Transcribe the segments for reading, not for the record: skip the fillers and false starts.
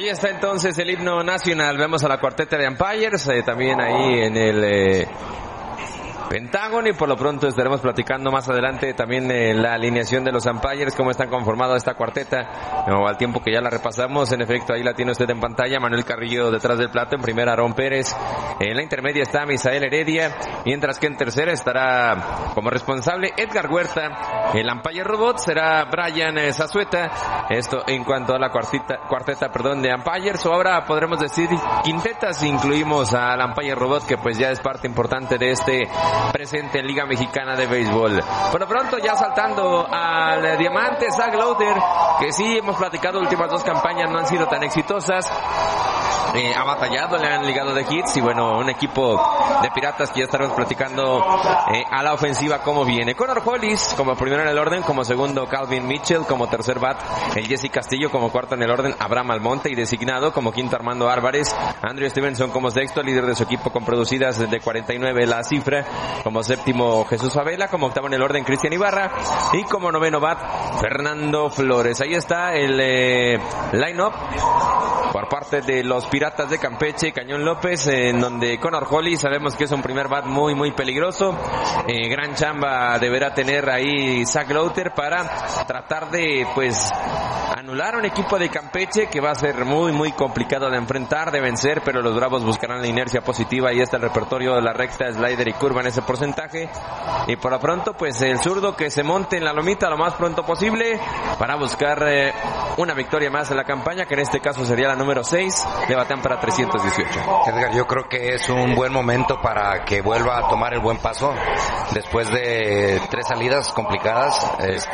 está entonces el himno nacional. Vemos a la cuarteta de umpires, también ahí en el Pentágono, y por lo pronto estaremos platicando más adelante también la alineación de los umpires, cómo están conformados esta cuarteta, al tiempo que ya la repasamos. En efecto, ahí la tiene usted en pantalla. Manuel Carrillo detrás del plato, en primera Aarón Pérez, en la intermedia está Misael Heredia, mientras que en tercera estará como responsable Edgar Huerta. El umpire robot será Brian Zazueta. Esto en cuanto a la cuarteta de umpires, o ahora podremos decir quintetas. Incluimos al umpire robot, que pues ya es parte importante de este presente en Liga Mexicana de Béisbol. Por lo pronto, ya saltando al diamante, Zach Lowther, que sí hemos platicado, últimas dos campañas no han sido tan exitosas. Ha batallado, le han ligado de hits, y bueno, un equipo de Piratas que ya estaremos platicando a la ofensiva cómo viene. Connor Hollis como primero en el orden, como segundo Calvin Mitchell, como tercer bat el Jesse Castillo, como cuarto en el orden Abraham Almonte, y designado como quinto Armando Álvarez. Andrew Stevenson como sexto, líder de su equipo con producidas de 49 la cifra, como séptimo Jesús Favela, como octavo en el orden Cristian Ibarra, y como noveno bat Fernando Flores. Ahí está el line-up por parte de los Piratas de Campeche. Cañón López, en donde Connor Hollis sabemos que es un primer bat muy muy peligroso. Gran chamba deberá tener ahí Zach Lowther para tratar de pues anular a un equipo de Campeche que va a ser muy muy complicado de enfrentar, de vencer, pero los Bravos buscarán la inercia positiva. Y está el repertorio de la recta, slider y curva en ese porcentaje. Y por lo pronto pues el zurdo que se monte en la lomita lo más pronto posible para buscar una victoria más en la campaña, que en este caso sería la número 6. Le batean para 318. Edgar, yo creo que es un buen momento para que vuelva a tomar el buen paso después de 3 salidas complicadas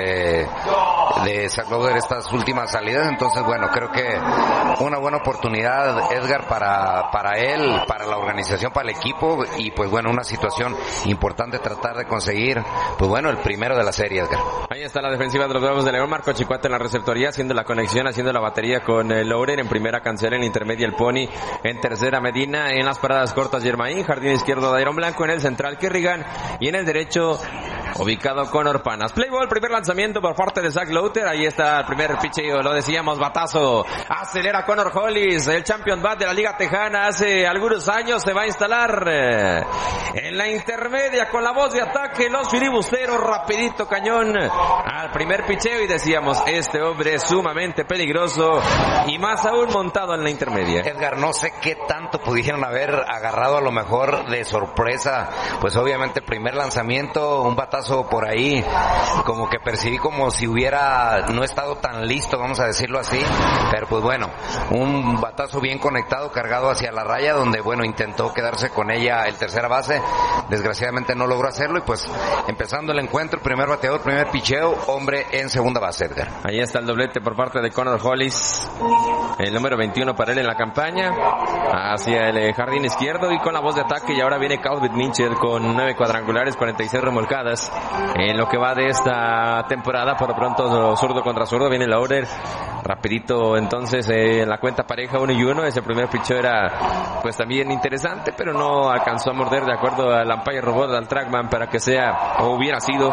de Zach Lowther, estas últimas salidas. Entonces, bueno, creo que una buena oportunidad, Edgar, para él, para la organización, para el equipo, y pues bueno, una situación importante tratar de conseguir, pues bueno, el primero de la serie, Edgar. Ahí está la defensiva de los Bravos de León. Marco Chicuate en la receptoría, haciendo la conexión, haciendo la batería con Lowther. En primera Cancela, en intermedia el Pony, en tercera Medina, en las paradas cortas Yermaín, jardín izquierdo Dairon Blanco, en el central Kerrigan, y en el derecho ubicado Conor Panas. Play ball, primer lanzamiento por parte de Zach Lowther. Ahí está el primer picheo, lo decíamos, batazo, acelera Connor Hollis, el champion bat de la Liga Tejana hace algunos años. Se va a instalar en la intermedia con la voz de ataque los filibusteros, rapidito cañón al primer picheo, y decíamos, este hombre es sumamente peligroso, y más aún montado en la intermedia. Edgar, no sé qué tanto pudieron haber agarrado a lo mejor de sorpresa, pues obviamente el primer lanzamiento, un batazo por ahí, como que percibí como si hubiera no estado tan listo, vamos a decirlo así, pero pues bueno, un batazo bien conectado, cargado hacia la raya, donde bueno, intentó quedarse con ella el tercera base, desgraciadamente no logró hacerlo, y pues empezando el encuentro, primer bateador, primer picheo, hombre en segunda base, Edgar. Ahí está el doblete por parte de Connor Hollis, el número 21 para él en la campaña, hacia el jardín izquierdo, y con la voz de ataque, y ahora viene Calvin Mitchell con 9 cuadrangulares, 46 remolcadas en lo que va de esta temporada. Por lo pronto, zurdo contra zurdo, viene Lowther rapidito. Entonces en la cuenta pareja 1-1, ese primer picheo era pues también interesante, pero no alcanzó a morder de acuerdo al umpire robot, al trackman, para que sea o hubiera sido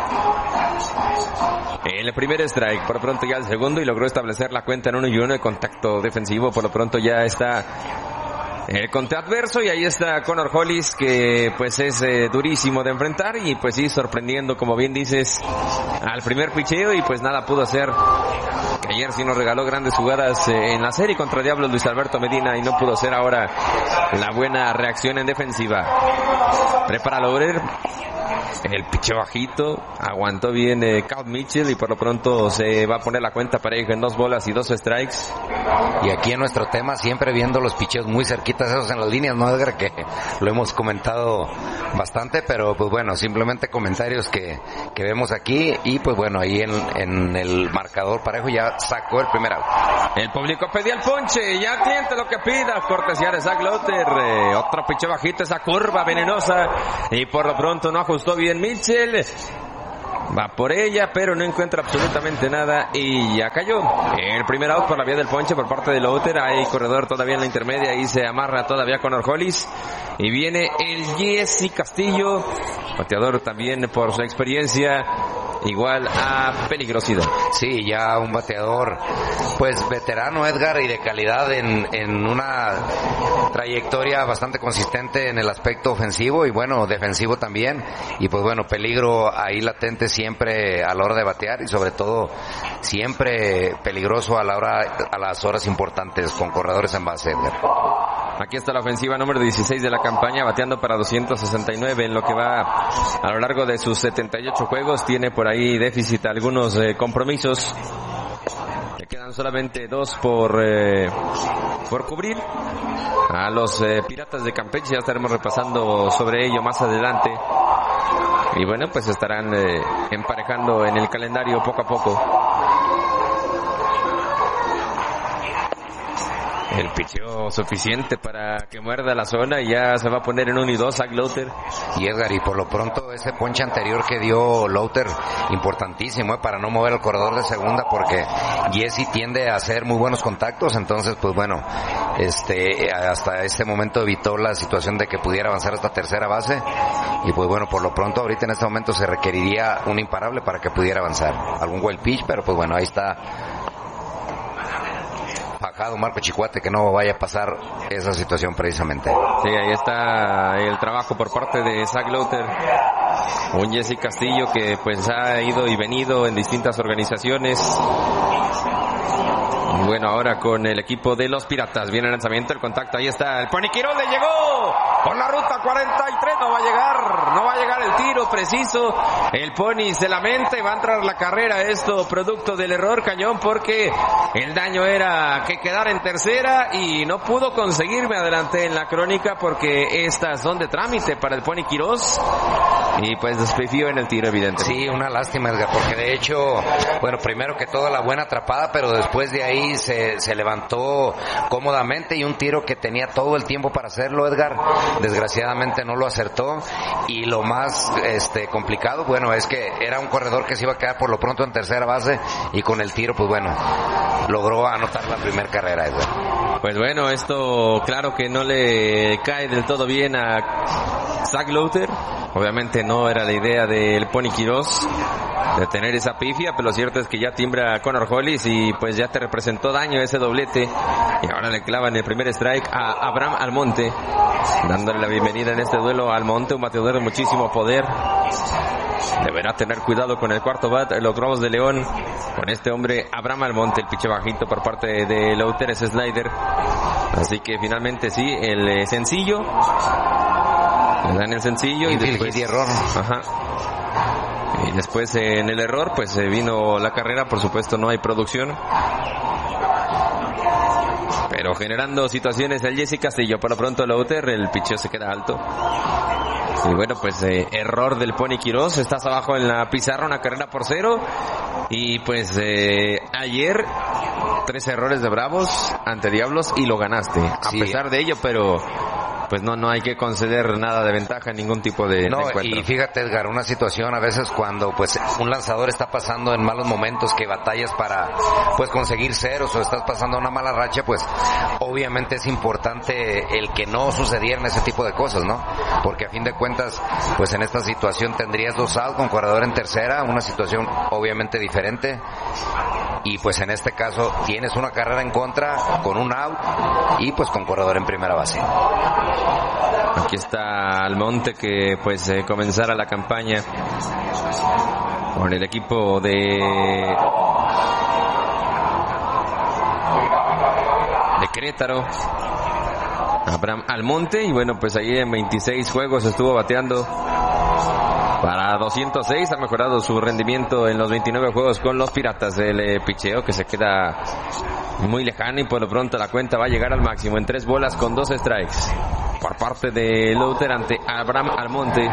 el primer strike. Por lo pronto ya el segundo, y logró establecer la cuenta en 1-1, el contacto defensivo. Por lo pronto ya está el conteo adverso, y ahí está Connor Hollis, que pues es durísimo de enfrentar, y pues sí, sorprendiendo, como bien dices, al primer picheo, y pues nada pudo hacer. Que ayer sí nos regaló grandes jugadas en la serie contra Diablos Luis Alberto Medina, y no pudo ser ahora la buena reacción en defensiva. Prepara Lowther, el picheo bajito, aguantó bien Cal Mitchell, y por lo pronto se va a poner la cuenta pareja en 2 bolas y 2 strikes. Y aquí en nuestro tema, siempre viendo los picheos muy cerquitas esos en las líneas, ¿no, Edgar? Que lo hemos comentado bastante, pero pues bueno, simplemente comentarios que vemos aquí, y pues bueno, ahí en el marcador parejo ya sacó el primer out. El público pedía el ponche, ya cliente lo que pida, cortesía de Zach Lowther. Otro picheo bajito, esa curva venenosa, y por lo pronto no ajustó bien Mitchell. Va por ella, pero no encuentra absolutamente nada, y ya cayó. El primer out por la vía del ponche por parte de Lowther. Hay corredor todavía en la intermedia, y se amarra todavía Connor Hollis. Y viene el Jesse Castillo, bateador también por su experiencia igual a peligrosidad. Sí, ya un bateador pues veterano, Edgar, y de calidad en una trayectoria bastante consistente en el aspecto ofensivo y bueno, defensivo también, y pues bueno, peligro ahí latente siempre a la hora de batear y sobre todo siempre peligroso a las horas importantes con corredores en base, Edgar. Aquí está la ofensiva número 16 de la campaña, bateando para 269 en lo que va a lo largo de sus 78 juegos. Tiene por ahí déficit algunos compromisos. Le quedan solamente 2 por cubrir. A los Piratas de Campeche ya estaremos repasando sobre ello más adelante. Y bueno, pues estarán emparejando en el calendario poco a poco. El picheo suficiente para que muerda la zona y ya se va a poner en 1-2 Zach Lowther. Y Edgar, y por lo pronto ese ponche anterior que dio Lowther, importantísimo para no mover el corredor de segunda, porque Jesse tiende a hacer muy buenos contactos, entonces pues bueno, hasta este momento evitó la situación de que pudiera avanzar hasta tercera base, y pues bueno, por lo pronto ahorita en este momento se requeriría un imparable para que pudiera avanzar, algún wild pitch, pero pues bueno, ahí está bajado Marco Chicuate, que no vaya a pasar esa situación precisamente. Sí, ahí está el trabajo por parte de Zach Lowther, un Jesse Castillo que pues ha ido y venido en distintas organizaciones. Y bueno, ahora con el equipo de los Piratas viene el lanzamiento, el contacto, ahí está el Pony Quiroz, le llegó por la ruta 43, no va a llegar el tiro preciso, el Pony se lamenta y va a entrar la carrera, esto producto del error Cañón, porque el daño era que quedara en tercera y no pudo conseguirme adelante en la crónica porque estas son de trámite para el Pony Quiroz y pues despefió en el tiro evidente. Sí, una lástima, Edgar, porque de hecho, bueno, primero que todo la buena atrapada, pero después de ahí se levantó cómodamente y un tiro que tenía todo el tiempo para hacerlo, Edgar, desgraciadamente no lo acertó, y lo más complicado, bueno, es que era un corredor que se iba a quedar por lo pronto en tercera base y con el tiro, pues bueno, logró anotar la primera carrera, Edgar. Pues bueno, esto claro que no le cae del todo bien a Zach Lowther. Obviamente no era la idea del Pony Quiroz de tener esa pifia, pero lo cierto es que ya timbra Connor Hollis y pues ya te representó daño ese doblete, y ahora le clavan el primer strike a Abraham Almonte, dándole la bienvenida en este duelo a Almonte, un bateador de muchísimo poder. Deberá tener cuidado con el cuarto bat, los Bravos de León, con este hombre Abraham Almonte, el piche bajito por parte de Lowther, ese slider. Así que finalmente sí, el sencillo, le dan el sencillo y después error. Ajá. Y después en el error pues vino la carrera, por supuesto no hay producción, pero generando situaciones el Jesse Castillo. Por lo pronto Lowther, el picheo se queda alto. Y bueno, pues error del Pony Quiroz, estás abajo en la pizarra, una carrera por 0. Y pues ayer 3 errores de Bravos ante Diablos y lo ganaste. A pesar de ello, pero pues no hay que conceder nada de ventaja en ningún tipo de encuentro. Y fíjate, Edgar, una situación a veces cuando pues un lanzador está pasando en malos momentos, que batallas para pues conseguir ceros o estás pasando una mala racha, pues obviamente es importante el que no sucedieran ese tipo de cosas, ¿no? Porque a fin de cuentas, pues en esta situación tendrías 2 outs con corredor en tercera, una situación obviamente diferente, y pues en este caso tienes una carrera en contra con un out y pues con corredor en primera base. Aquí está Almonte, que pues comenzara la campaña con el equipo de Querétaro. Abraham Almonte, y bueno, pues ahí en 26 juegos estuvo bateando para 206, ha mejorado su rendimiento en los 29 juegos con los Piratas. El picheo que se queda muy lejano y por lo pronto la cuenta va a llegar al máximo en 3 bolas con 2 strikes por parte de Lowther ante Abraham Almonte.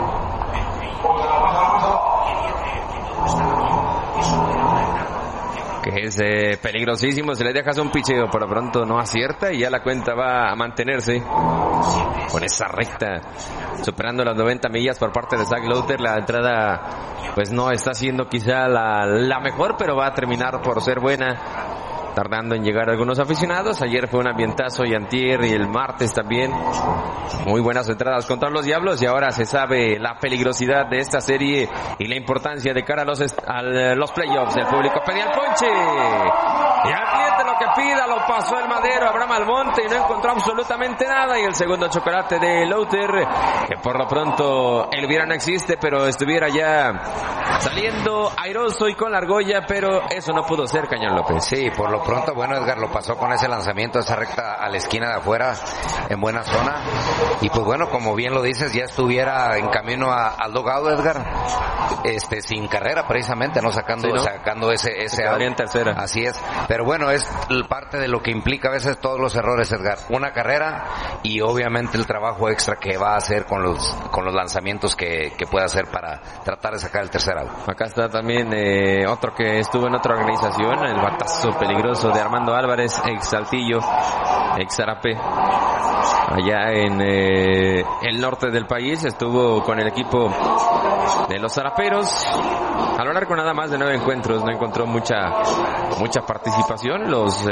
Que es peligrosísimo, si le dejas un picheo por lo pronto no acierta y ya la cuenta va a mantenerse con esa recta superando las 90 millas por parte de Zach Lowther. La entrada pues no está siendo quizá la mejor, pero va a terminar por ser buena. tardando en llegar algunos aficionados. Ayer fue un ambientazo y antier y el martes también. Muy buenas entradas contra los Diablos y ahora se sabe la peligrosidad de esta serie y la importancia de cara a los playoffs. El público pedía el ponche. Y al cliente lo que pida, lo pasó el Madero, Abraham Almonte, y no encontró absolutamente nada. Y el segundo chocolate de Lowther, que por lo pronto el hubiera no existe, pero estuviera ya saliendo airoso y con la argolla, pero eso no pudo ser, Cañón López. Sí, por lo pronto, bueno, Edgar lo pasó con ese lanzamiento, esa recta a la esquina de afuera, en buena zona. Y pues bueno, como bien lo dices, ya estuviera en camino al dugout, Edgar, sin carrera precisamente, no sacando, sí, ¿no? sacando ese out en tercera. Así es, pero bueno, es parte de lo que implica a veces todos los errores, Edgar. Una carrera y obviamente el trabajo extra que va a hacer con los lanzamientos que puede hacer para tratar de sacar el tercer out. Acá está también otro que estuvo en otra organización, el batazo peligroso de Armando Álvarez, ex Saltillo, ex Zarape. Allá en el norte del país estuvo con el equipo de los Zaraperos. A lo largo nada más de 9 encuentros, no encontró mucha participación. Los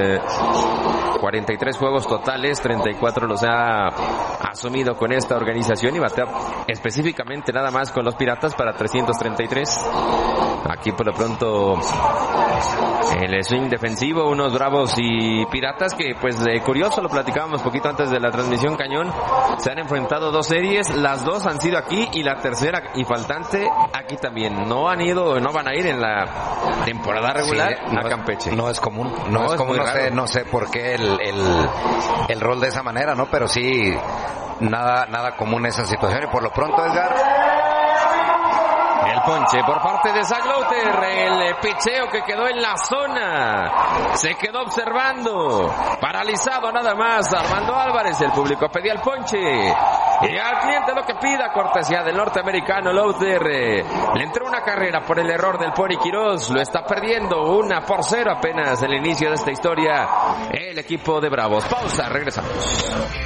43 juegos totales, 34 los ha asumido con esta organización y batea específicamente nada más con los Piratas para 333. Aquí por lo pronto el swing defensivo, unos Bravos y Piratas que pues curioso, lo platicábamos poquito antes de la transmisión, Cañón, se han enfrentado 2 series, las 2 han sido aquí y la tercera y faltante aquí también. No van a ir en la temporada regular, sí, a Campeche. No es común, no es común, no sé por qué el rol de esa manera, ¿no? Pero sí, nada común esa situación. Y por lo pronto, Edgar, el ponche por parte de Zach Lowther, el picheo que quedó en la zona, se quedó observando, paralizado nada más Armando Álvarez. El público pedía el ponche y al cliente lo que pida, cortesía del norteamericano Lowther. Le entró una carrera por el error del Pony Quirós, lo está perdiendo 1-0 apenas el inicio de esta historia el equipo de Bravos. Pausa, regresamos.